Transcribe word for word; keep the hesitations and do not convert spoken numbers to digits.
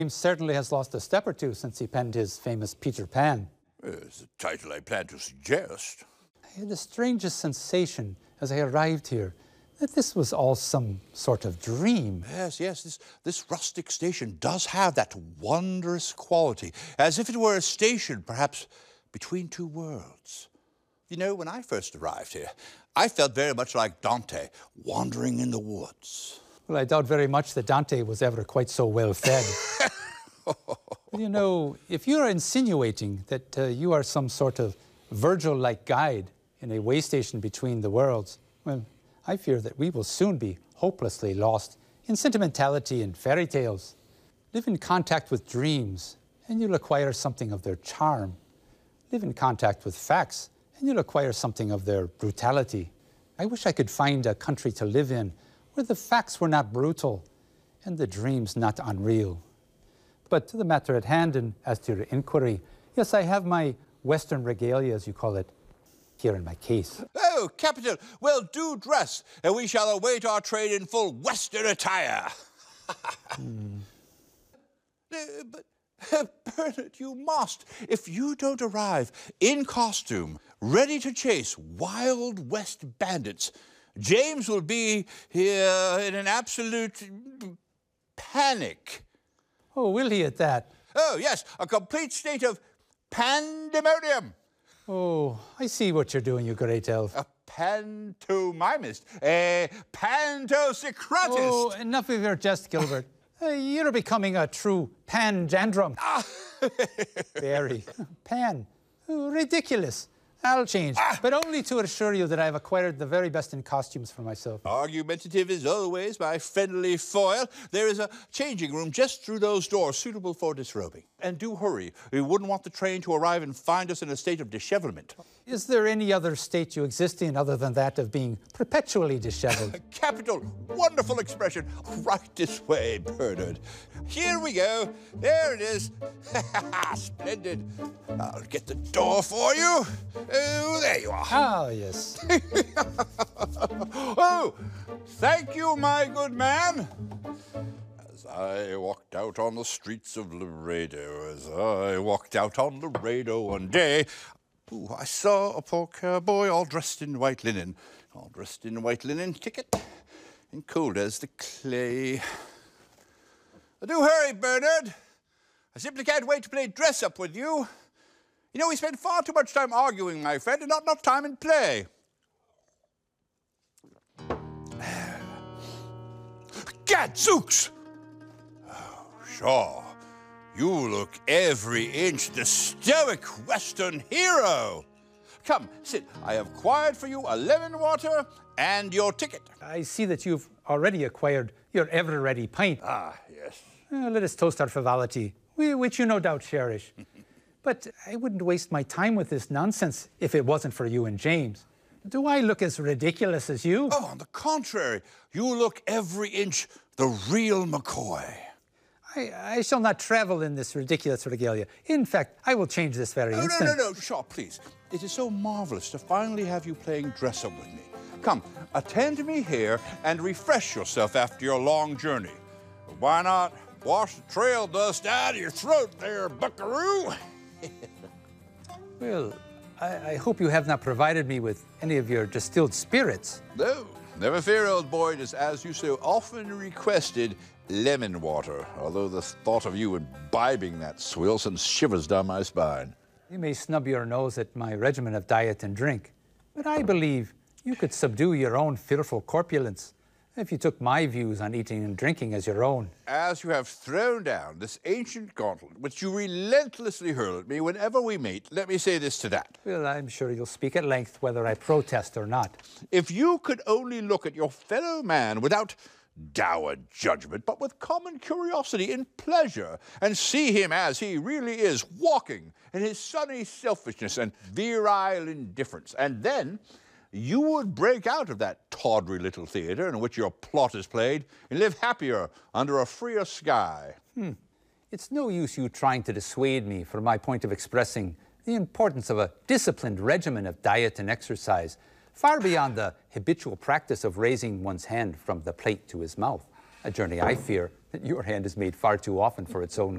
James certainly has lost a step or two since he penned his famous Peter Pan. It's a title I plan to suggest. I had the strangest sensation as I arrived here that this was all some sort of dream. Yes, yes, this, this rustic station does have that wondrous quality, as if it were a station, perhaps, between two worlds. You know, when I first arrived here, I felt very much like Dante, wandering in the woods. Well, I doubt very much that Dante was ever quite so well fed. You know, if you're insinuating that uh, you are some sort of Virgil-like guide in a way station between the worlds, well, I fear that we will soon be hopelessly lost in sentimentality and fairy tales. Live in contact with dreams, and you'll acquire something of their charm. Live in contact with facts, and you'll acquire something of their brutality. I wish I could find a country to live in where the facts were not brutal and the dreams not unreal. But to the matter at hand, and as to your inquiry, yes, I have my Western regalia, as you call it, here in my case. Oh, capital! Well, do dress, and we shall await our train in full Western attire. mm. uh, but, uh, Bernard, you must. If you don't arrive in costume, ready to chase Wild West bandits, James will be here in an absolute panic. Oh, will he at that? Oh, yes, a complete state of pandemonium. Oh, I see what you're doing, you great elf. A pantomimist, a pantosecratist. Oh, enough of your jest, Gilbert. uh, you're becoming a true panjandrum. Ah. Very. Pan. Oh, ridiculous. I'll change, ah. but only to assure you that I've acquired the very best in costumes for myself. Argumentative as always, my friendly foil. There is a changing room just through those doors, suitable for disrobing. And do hurry. We wouldn't want the train to arrive and find us in a state of dishevelment. Is there any other state you exist in other than that of being perpetually disheveled? Capital, wonderful expression. Right this way, Bernard. Here we go. There it is. Splendid. I'll get the door for you. Oh, there you are. Ah, yes. Oh, thank you, my good man. As I walked out on the streets of Laredo, as I walked out on Laredo one day, ooh, I saw a poor cowboy all dressed in white linen, all dressed in white linen, ticket, and cold as the clay. Do hurry, Bernard. I simply can't wait to play dress-up with you. You know, we spend far too much time arguing, my friend, and not enough time in play. Gadzooks! Oh, sure. You look every inch the stoic Western hero. Come, sit. I have acquired for you a lemon water and your ticket. I see that you've already acquired your ever-ready pint. Ah, yes. Uh, let us toast our frivolity, which you no doubt cherish. But I wouldn't waste my time with this nonsense if it wasn't for you and James. Do I look as ridiculous as you? Oh, on the contrary, you look every inch the real McCoy. I, I shall not travel in this ridiculous regalia. In fact, I will change this very oh, instant. No, no, no, Shaw, please. It is so marvelous to finally have you playing dress-up with me. Come, attend to me here and refresh yourself after your long journey. Why not wash the trail dust out of your throat there, buckaroo? Well, I, I hope you have not provided me with any of your distilled spirits. No, never fear, old boy. It is, as you so often requested, lemon water, although the thought of you imbibing that swill sends shivers down my spine. You may snub your nose at my regimen of diet and drink, but I believe you could subdue your own fearful corpulence if you took my views on eating and drinking as your own. As you have thrown down this ancient gauntlet, which you relentlessly hurl at me whenever we meet, let me say this to that. Well, I'm sure you'll speak at length whether I protest or not. If you could only look at your fellow man without dour judgment, but with common curiosity and pleasure, and see him as he really is, walking in his sunny selfishness and virile indifference, and then you would break out of that tawdry little theater in which your plot is played and live happier under a freer sky. Hmm. It's no use you trying to dissuade me from my point of expressing the importance of a disciplined regimen of diet and exercise, far beyond the habitual practice of raising one's hand from the plate to his mouth, a journey I fear that your hand is made far too often for its own